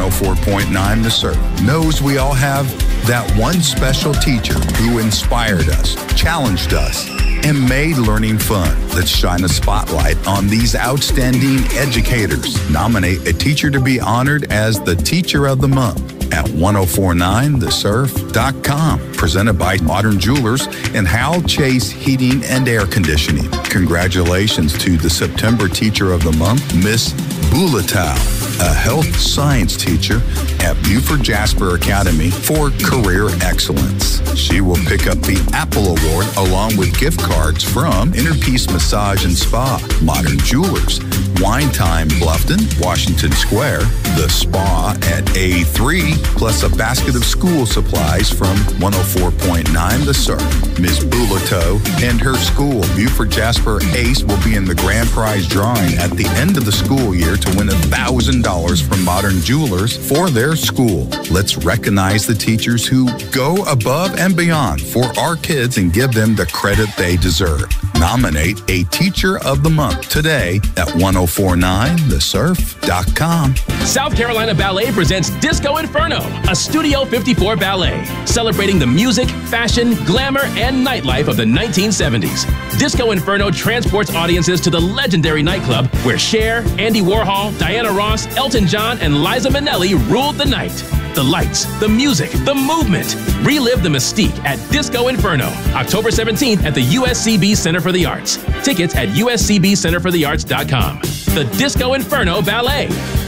104.9 The Surf knows we all have that one special teacher who inspired us, challenged us, and made learning fun. Let's shine a spotlight on these outstanding educators. Nominate a teacher to be honored as the Teacher of the Month at 1049thesurf.com. Presented by Modern Jewelers and Hal Chase Heating and Air Conditioning. Congratulations to the September Teacher of the Month, Miss Bulatow, a health science teacher at Buford Jasper Academy for career excellence. She will pick up the Apple Award along with gift cards from Inner Peace Massage and Spa, Modern Jewelers, Wine Time Bluffton, Washington Square, the spa at A3, plus a basket of school supplies from 104.9 The Surf. Ms. Bulatow and her school, Buford Jasper Ace, will be in the grand prize drawing at the end of the school year to win $1,000 from Modern Jewelers for their school. Let's recognize the teachers who go above and beyond for our kids and give them the credit they deserve. Nominate a Teacher of the Month today at 1049thesurf.com. South Carolina Ballet presents Disco Inferno, a Studio 54 ballet, celebrating the music, fashion, glamour, and nightlife of the 1970s. Disco Inferno transports audiences to the legendary nightclub where Cher, Andy Warhol, Diana Ross, Elton John, and Liza Minnelli ruled the night. The lights, the music, the movement. Relive the mystique at Disco Inferno, October 17th at the USCB Center for the Arts. Tickets at uscbcenterforthearts.com. The Disco Inferno Ballet.